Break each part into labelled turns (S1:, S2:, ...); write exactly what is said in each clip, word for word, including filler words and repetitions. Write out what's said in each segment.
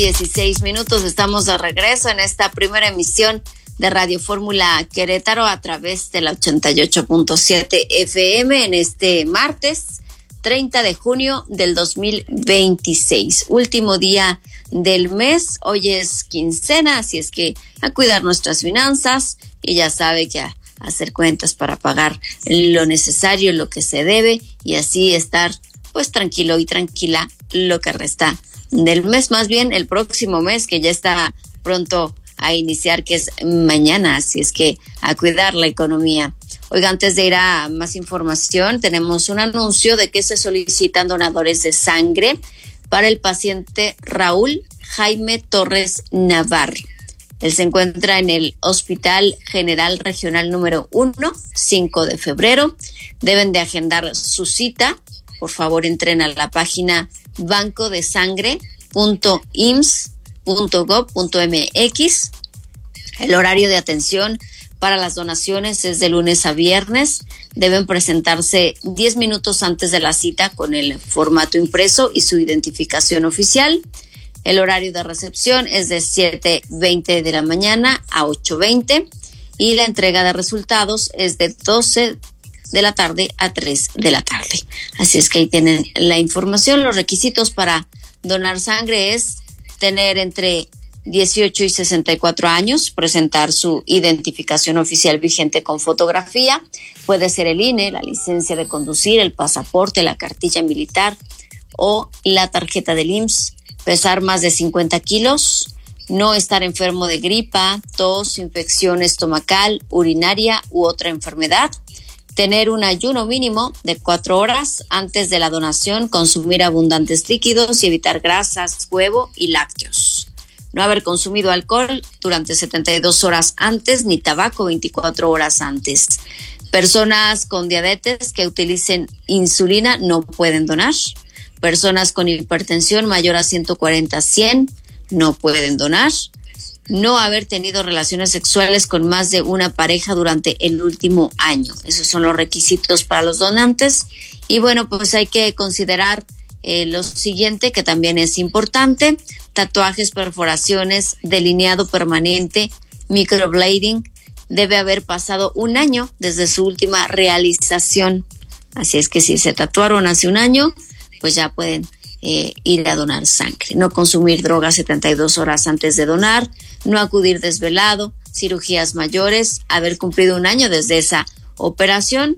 S1: dieciséis minutos, estamos de regreso en esta primera emisión de Radio Fórmula Querétaro a través de la ochenta y ocho punto siete F M en este martes treinta de junio del dos mil veintiséis, último día del mes. Hoy es quincena, así es que a cuidar nuestras finanzas y ya sabe que a hacer cuentas para pagar lo necesario, lo que se debe y así estar pues tranquilo y tranquila lo que resta del mes, más bien el próximo mes que ya está pronto a iniciar, que es mañana, así es que a cuidar la economía. Oiga, antes de ir a más información, tenemos un anuncio de que se solicitan donadores de sangre para el paciente Raúl Jaime Torres Navarro. Él se encuentra en el Hospital General Regional número uno, cinco de febrero. Deben de agendar su cita. Por favor, entren a la página banco de sangre punto i m s s punto gov punto m x. El horario de atención para las donaciones es de lunes a viernes. Deben presentarse diez minutos antes de la cita con el formato impreso y su identificación oficial. El horario de recepción es de siete veinte de la mañana a ocho veinte y la entrega de resultados es de doce de la tarde a tres de la tarde. Así es que ahí tienen la información. Los requisitos para donar sangre es tener entre dieciocho y sesenta y cuatro años, presentar su identificación oficial vigente con fotografía, puede ser el I N E, la licencia de conducir, el pasaporte, la cartilla militar o la tarjeta del I M S S, pesar más de cincuenta kilos, no estar enfermo de gripa, tos, infección estomacal, urinaria u otra enfermedad, tener un ayuno mínimo de cuatro horas antes de la donación, consumir abundantes líquidos y evitar grasas, huevo y lácteos. No haber consumido alcohol durante setenta y dos horas antes ni tabaco veinticuatro horas antes. Personas con diabetes que utilicen insulina no pueden donar. Personas con hipertensión mayor a ciento cuarenta cien no pueden donar. No haber tenido relaciones sexuales con más de una pareja durante el último año. Esos son los requisitos para los donantes. Y bueno, pues hay que considerar eh, lo siguiente, que también es importante: tatuajes, perforaciones, delineado permanente, microblading. Debe haber pasado un año desde su última realización. Así es que si se tatuaron hace un año, pues ya pueden eh, ir a donar sangre. No consumir drogas setenta y dos horas antes de donar, no acudir desvelado, cirugías mayores, haber cumplido un año desde esa operación.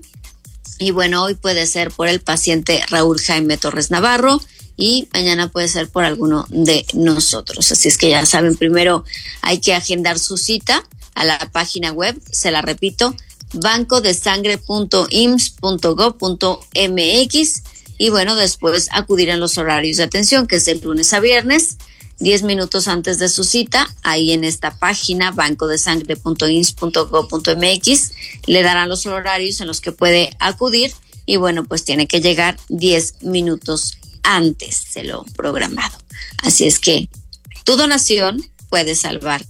S1: Y bueno, hoy puede ser por el paciente Raúl Jaime Torres Navarro y mañana puede ser por alguno de nosotros. Así es que ya saben, primero hay que agendar su cita a la página web, se la repito, banco de sangre punto i m s s punto gov punto m x. Y bueno, después acudir en los horarios de atención, que es de lunes a viernes, diez minutos antes de su cita, ahí en esta página, banco de sangre punto i m s s punto gov punto m x, le darán los horarios en los que puede acudir y bueno, pues tiene que llegar diez minutos antes de lo programado. Así es que tu donación puede salvar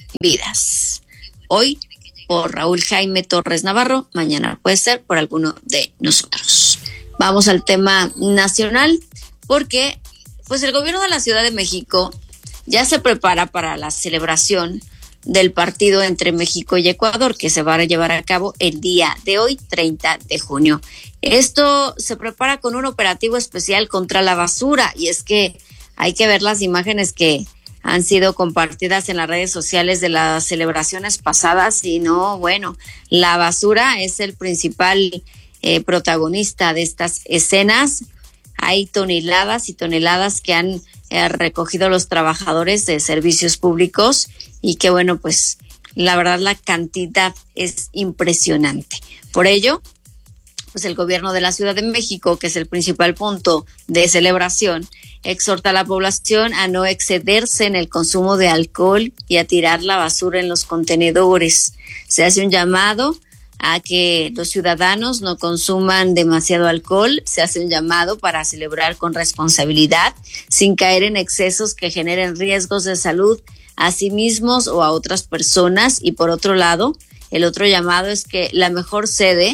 S1: vidas. Hoy por Raúl Jaime Torres Navarro, mañana puede ser por alguno de nosotros. Vamos al tema nacional, porque pues el gobierno de la Ciudad de México ya se prepara para la celebración del partido entre México y Ecuador, que se va a llevar a cabo el día de hoy, treinta de junio. Esto se prepara con un operativo especial contra la basura, y es que hay que ver las imágenes que han sido compartidas en las redes sociales de las celebraciones pasadas, y no, bueno, la basura es el principal Eh, protagonista de estas escenas. Hay toneladas y toneladas que han eh, recogido los trabajadores de servicios públicos y que bueno, pues la verdad la cantidad es impresionante. Por ello, pues el gobierno de la Ciudad de México, que es el principal punto de celebración, exhorta a la población a no excederse en el consumo de alcohol y a tirar la basura en los contenedores. Se hace un llamado a que los ciudadanos no consuman demasiado alcohol, se hace un llamado para celebrar con responsabilidad, sin caer en excesos que generen riesgos de salud a sí mismos o a otras personas. Y por otro lado, el otro llamado es que la mejor sede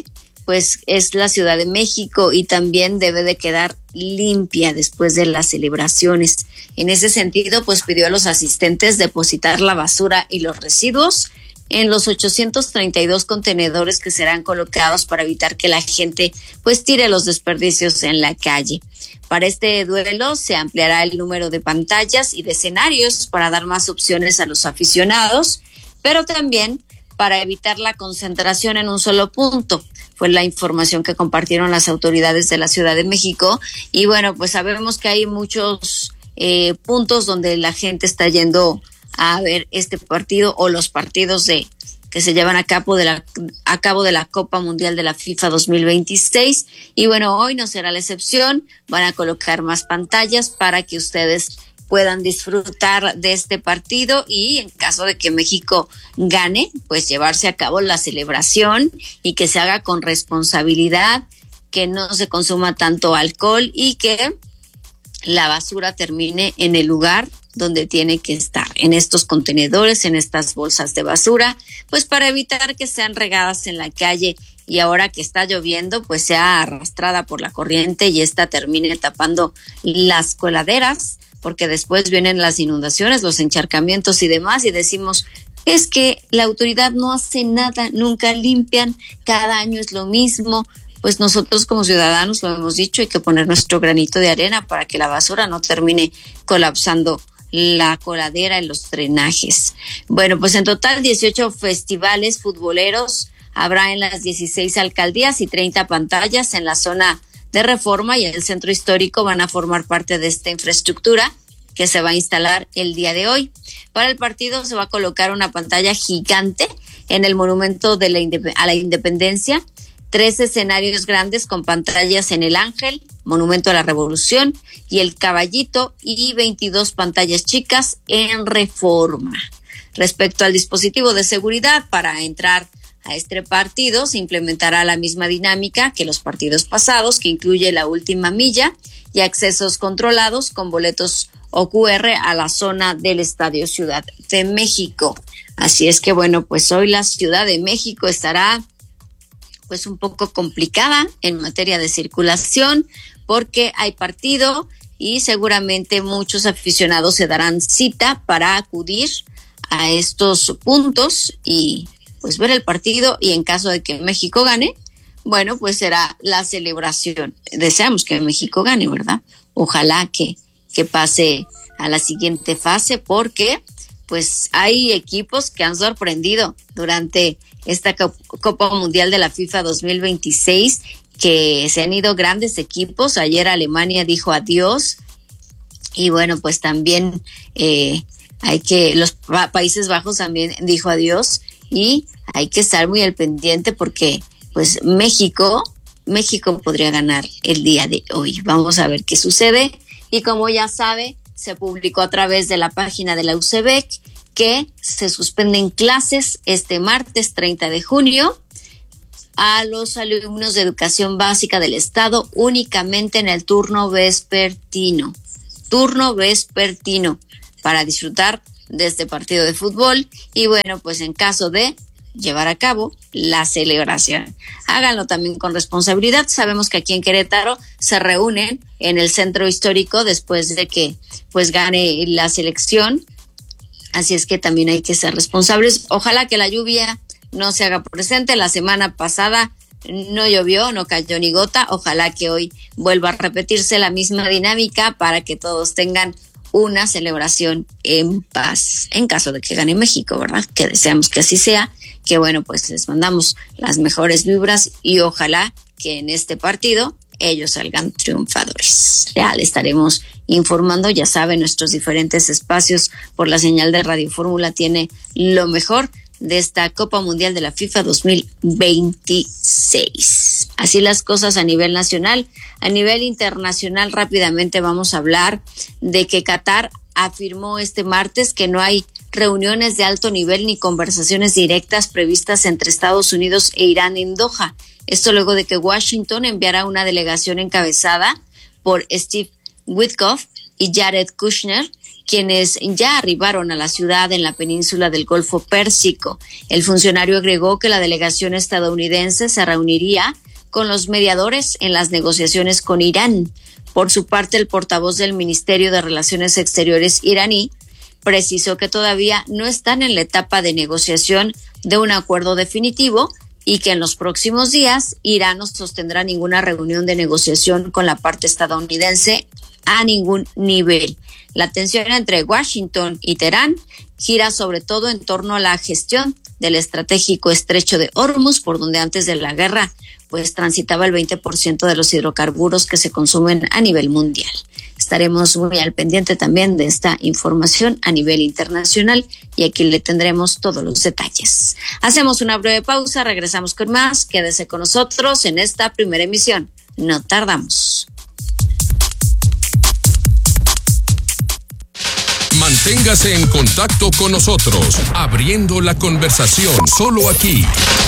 S1: pues es la Ciudad de México y también debe de quedar limpia después de las celebraciones. En ese sentido, pues pidió a los asistentes depositar la basura y los residuos en los ochocientos treinta y dos contenedores que serán colocados para evitar que la gente pues tire los desperdicios en la calle. Para este duelo se ampliará el número de pantallas y de escenarios para dar más opciones a los aficionados, pero también para evitar la concentración en un solo punto. Fue la información que compartieron las autoridades de la Ciudad de México. Y bueno, pues sabemos que hay muchos eh, puntos donde la gente está yendo a ver este partido o los partidos de que se llevan a cabo de la a cabo de la Copa Mundial de la FIFA dos mil veintiséis. Y bueno, hoy no será la excepción. Van a colocar más pantallas para que ustedes puedan disfrutar de este partido y en caso de que México gane, pues llevarse a cabo la celebración y que se haga con responsabilidad, que no se consuma tanto alcohol y que la basura termine en el lugar donde tiene que estar, en estos contenedores, en estas bolsas de basura, pues para evitar que sean regadas en la calle y ahora que está lloviendo, pues sea arrastrada por la corriente y esta termine tapando las coladeras, porque después vienen las inundaciones, los encharcamientos y demás, y decimos, es que la autoridad no hace nada, nunca limpian, cada año es lo mismo. Pues nosotros como ciudadanos lo hemos dicho, hay que poner nuestro granito de arena para que la basura no termine colapsando la coladera en los drenajes. Bueno, pues en total dieciocho festivales futboleros habrá en las dieciséis alcaldías y treinta pantallas en la zona de Reforma y el centro histórico van a formar parte de esta infraestructura que se va a instalar el día de hoy. Para el partido se va a colocar una pantalla gigante en el monumento de la Indep- a la Independencia, tres escenarios grandes con pantallas en el Ángel, Monumento a la Revolución y el Caballito y veintidós pantallas chicas en Reforma. Respecto al dispositivo de seguridad para entrar a este partido, se implementará la misma dinámica que los partidos pasados, que incluye la última milla y accesos controlados con boletos O Q R a la zona del Estadio Ciudad de México. Así es que bueno, pues hoy la Ciudad de México estará pues un poco complicada en materia de circulación porque hay partido y seguramente muchos aficionados se darán cita para acudir a estos puntos y pues ver el partido, y en caso de que México gane, bueno, pues será la celebración. Deseamos que México gane, ¿verdad? Ojalá que, que pase a la siguiente fase, porque pues hay equipos que han sorprendido durante esta Copa Mundial de la FIFA dos mil veintiséis, que se han ido grandes equipos. Ayer Alemania dijo adiós y bueno, pues también eh, hay que, los pa- Países Bajos también dijo adiós y hay que estar muy al pendiente porque pues México, México podría ganar el día de hoy. Vamos a ver qué sucede y como ya sabe, se publicó a través de la página de la U C B E C que se suspenden clases este martes treinta de junio a los alumnos de educación básica del estado únicamente en el turno vespertino, turno vespertino para disfrutar de este partido de fútbol y bueno, pues en caso de llevar a cabo la celebración, háganlo también con responsabilidad. Sabemos que aquí en Querétaro se reúnen en el centro histórico después de que pues gane la selección, así es que también hay que ser responsables. Ojalá que la lluvia no se haga presente. La semana pasada no llovió, no cayó ni gota. Ojalá que hoy vuelva a repetirse la misma dinámica para que todos tengan una celebración en paz, en caso de que gane México, ¿verdad? Que deseamos que así sea, que bueno, pues les mandamos las mejores vibras y ojalá que en este partido ellos salgan triunfadores. Ya le estaremos informando, ya saben, nuestros diferentes espacios por la señal de Radio Fórmula tiene lo mejor de esta Copa Mundial de la FIFA dos mil veintiséis. Así las cosas a nivel nacional. A nivel internacional, rápidamente vamos a hablar de que Qatar afirmó este martes que no hay reuniones de alto nivel ni conversaciones directas previstas entre Estados Unidos e Irán en Doha. Esto luego de que Washington enviara una delegación encabezada por Steve Witkoff y Jared Kushner, quienes ya arribaron a la ciudad en la península del Golfo Pérsico. El funcionario agregó que la delegación estadounidense se reuniría con los mediadores en las negociaciones con Irán. Por su parte, el portavoz del Ministerio de Relaciones Exteriores iraní precisó que todavía no están en la etapa de negociación de un acuerdo definitivo y que en los próximos días Irán no sostendrá ninguna reunión de negociación con la parte estadounidense a ningún nivel. La tensión entre Washington y Teherán gira sobre todo en torno a la gestión del estratégico estrecho de Hormuz, por donde antes de la guerra pues transitaba el veinte por ciento de los hidrocarburos que se consumen a nivel mundial. Estaremos muy al pendiente también de esta información a nivel internacional y aquí le tendremos todos los detalles. Hacemos una breve pausa, regresamos con más. Quédese con nosotros en esta primera emisión. No tardamos.
S2: Manténgase en contacto con nosotros, abriendo la conversación solo aquí.